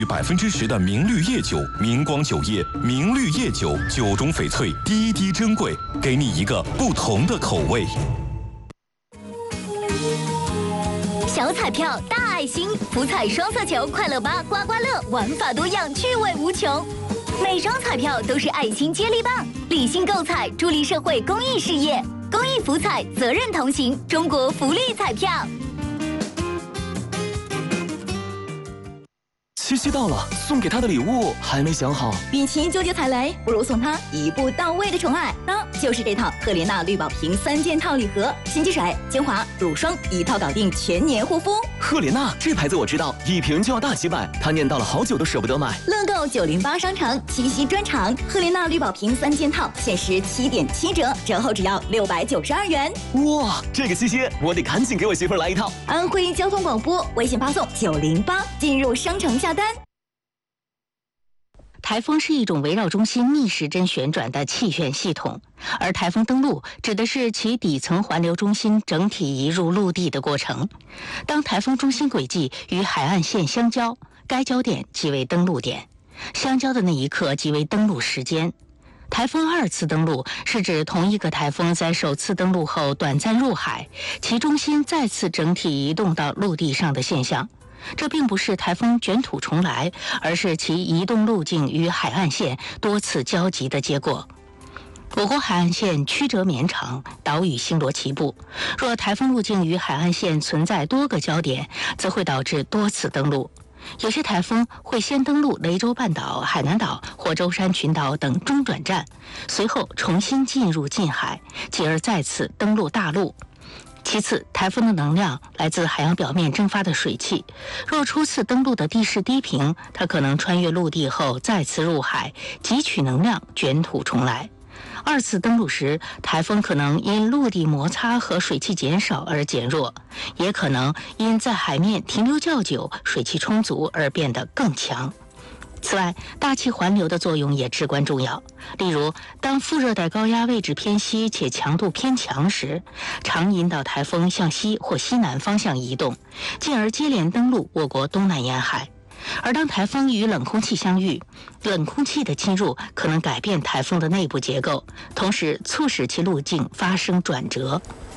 10%的明绿夜酒，明光酒业明绿夜酒，酒中翡翠，滴滴珍贵，给你一个不同的口味。 小彩票大爱心，福彩双色球，快乐吧刮刮乐，玩法多样，趣味无穷。每张彩票都是爱心接力棒，理性购彩，助力社会公益事业。公益福彩，责任同行，中国福利彩票。 七夕到了，送给他的礼物还没想好。 与其纠结踩雷，不如送他一步到位的宠爱。那就是这套赫莲娜绿宝瓶3件套礼盒，洗剂水、精华、乳霜一套搞定全年护肤。 赫莲娜这牌子我知道，一瓶就要大几百，他念叨了好久都舍不得买。 乐购908商城七夕专场，赫莲娜绿宝瓶3件套限时7.7折，折后只要692元。 哇，这个七夕我得赶紧给我媳妇来一套。 安徽交通广播微信发送908进入商城下单。 台风是一种围绕中心逆时针旋转的气旋系统，而台风登陆指的是其底层环流中心整体移入陆地的过程。当台风中心轨迹与海岸线相交，该交点即为登陆点，相交的那一刻即为登陆时间。台风2次登陆是指同一个台风在首次登陆后短暂入海，其中心再次整体移动到陆地上的现象。这并不是台风卷土重来，而是其移动路径与海岸线多次交集的结果。我国海岸线曲折绵长，岛屿星罗棋布，若台风路径与海岸线存在多个交点，则会导致多次登陆。有些台风会先登陆雷州半岛、海南岛或舟山群岛等中转站，随后重新进入近海，继而再次登陆大陆。其次，台风的能量来自海洋表面蒸发的水汽。若初次登陆的地势低平，它可能穿越陆地后再次入海，汲取能量，卷土重来。2次登陆时，台风可能因陆地摩擦和水汽减少而减弱，也可能因在海面停留较久、水汽充足而变得更强。此外，大气环流的作用也至关重要。例如，当副热带高压位置偏西且强度偏强时，常引导台风向西或西南方向移动，进而接连登陆我国东南沿海。而当台风与冷空气相遇，冷空气的侵入可能改变台风的内部结构，同时促使其路径发生转折。